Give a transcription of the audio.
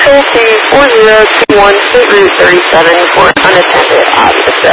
toll-free 4021 State Route 37 for unattended objects.